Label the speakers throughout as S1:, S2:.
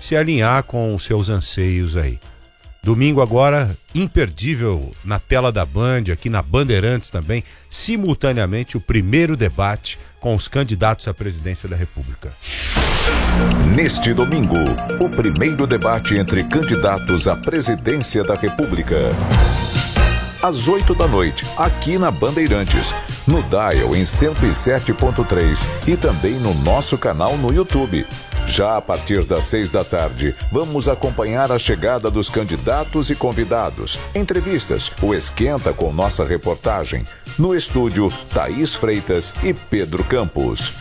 S1: se alinhar com os seus anseios aí. Domingo agora, imperdível na tela da Band, aqui na Bandeirantes também, simultaneamente o primeiro debate com os candidatos à presidência da República.
S2: Neste domingo, o primeiro debate entre candidatos à presidência da República. Às 8 da noite, aqui na Bandeirantes, no Dial em 107.3 e também no nosso canal no YouTube. Já a partir das 6 da tarde, vamos acompanhar a chegada dos candidatos e convidados, entrevistas, o Esquenta com nossa reportagem. No estúdio, Thaís Freitas e Pedro Campos.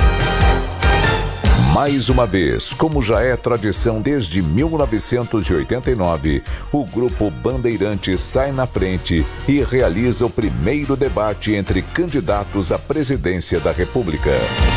S2: Mais uma vez, como já é tradição desde 1989, o Grupo Bandeirantes sai na frente e realiza o primeiro debate entre candidatos à presidência da República.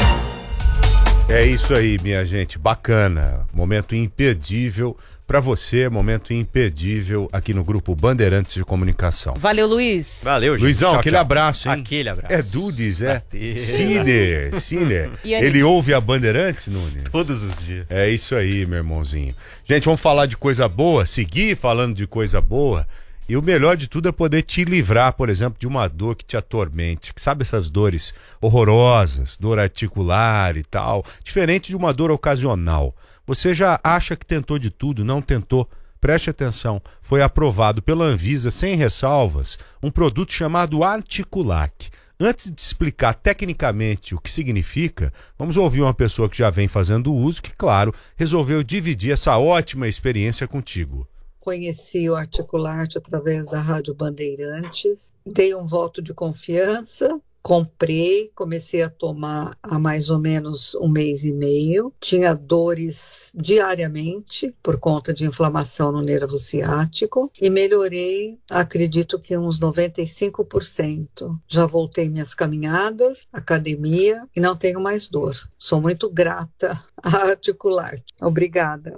S1: É isso aí, minha gente, bacana, momento imperdível para você, momento imperdível aqui no Grupo Bandeirantes de Comunicação.
S3: Valeu, Luiz.
S4: Valeu, gente.
S1: Luizão,
S4: Tchau,
S1: aquele
S4: tchau.
S1: abraço, hein?
S4: Aquele abraço.
S1: É Dudes, é? Cine.
S3: E
S1: Ele ouve a Bandeirantes, Nunes?
S4: Todos os dias.
S1: É isso aí, meu irmãozinho. Gente, vamos falar de coisa boa, seguir falando de coisa boa. E o melhor de tudo é poder te livrar, por exemplo, de uma dor que te atormente. Sabe essas dores horrorosas, dor articular e tal, diferente de uma dor ocasional. Você já acha que tentou de tudo, não tentou. Preste atenção, foi aprovado pela Anvisa sem ressalvas um produto chamado Articulac. Antes de explicar tecnicamente o que significa, vamos ouvir uma pessoa que já vem fazendo uso, que, claro, resolveu dividir essa ótima experiência contigo.
S5: Conheci o Articulate através da Rádio Bandeirantes, dei um voto de confiança, comprei, comecei a tomar há mais ou menos 1 mês e meio, tinha dores diariamente por conta de inflamação no nervo ciático e melhorei, acredito que uns 95%. Já voltei minhas caminhadas, academia e não tenho mais dor. Sou muito grata à Articulate. Obrigada.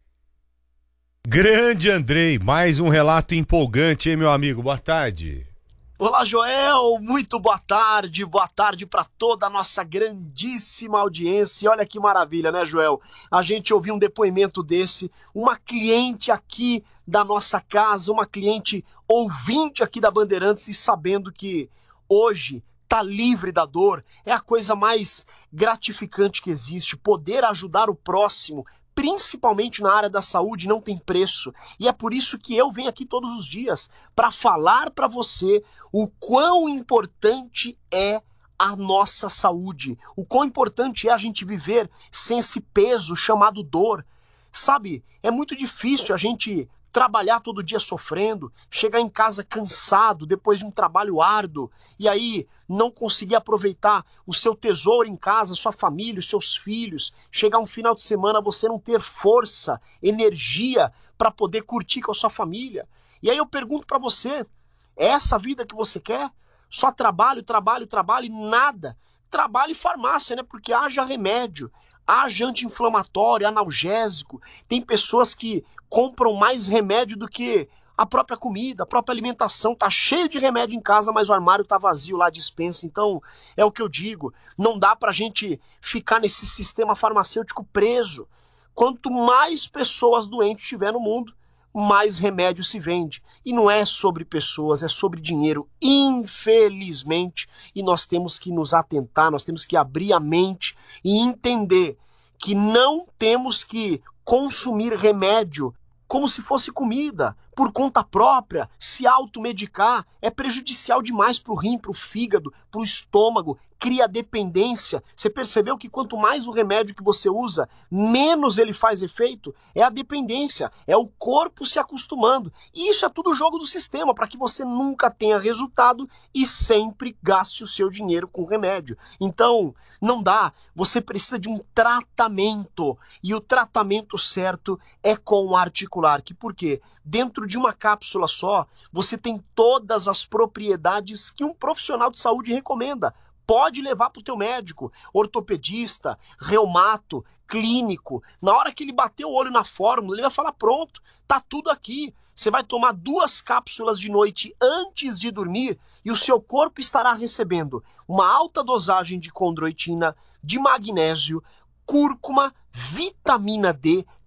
S1: Grande Andrei, mais um relato empolgante, hein, meu amigo? Boa tarde.
S6: Olá, Joel, muito boa tarde para toda a nossa grandíssima audiência. E olha que maravilha, né, Joel? A gente ouviu um depoimento desse, uma cliente aqui da nossa casa, uma cliente ouvinte aqui da Bandeirantes e sabendo que hoje tá livre da dor, é a coisa mais gratificante que existe, poder ajudar o próximo, principalmente na área da saúde, não tem preço. E é por isso que eu venho aqui todos os dias para falar para você o quão importante é a nossa saúde, o quão importante é a gente viver sem esse peso chamado dor. Sabe, é muito difícil a gente trabalhar todo dia sofrendo, chegar em casa cansado depois de um trabalho árduo e aí não conseguir aproveitar o seu tesouro em casa, sua família, os seus filhos, chegar um final de semana você não ter força, energia para poder curtir com a sua família. E aí eu pergunto para você, é essa vida que você quer? Só trabalho e nada. Trabalho e farmácia, né? Porque haja remédio, haja anti-inflamatório, analgésico. Tem pessoas que compram mais remédio do que a própria comida, a própria alimentação. Tá cheio de remédio em casa, mas o armário tá vazio lá, dispensa. Então, é o que eu digo. Não dá pra gente ficar nesse sistema farmacêutico preso. Quanto mais pessoas doentes tiver no mundo, mais remédio se vende. E não é sobre pessoas, é sobre dinheiro, infelizmente. E nós temos que nos atentar, nós temos que abrir a mente e entender que não temos que consumir remédio como se fosse comida, por conta própria. Se automedicar é prejudicial demais para o rim, para o fígado, para o estômago, cria dependência. Você percebeu que quanto mais o remédio que você usa, menos ele faz efeito? É a dependência, é o corpo se acostumando. E isso é tudo jogo do sistema, para que você nunca tenha resultado e sempre gaste o seu dinheiro com remédio. Então, não dá. Você precisa de um tratamento. E o tratamento certo é com o Articulac. Por quê? Dentro de uma cápsula só, você tem todas as propriedades que um profissional de saúde recomenda. Pode levar para o teu médico, ortopedista, reumato, clínico. Na hora que ele bater o olho na fórmula, ele vai falar, pronto, tá tudo aqui. Você vai tomar 2 cápsulas de noite antes de dormir e o seu corpo estará recebendo uma alta dosagem de condroitina, de magnésio, cúrcuma, vitamina D,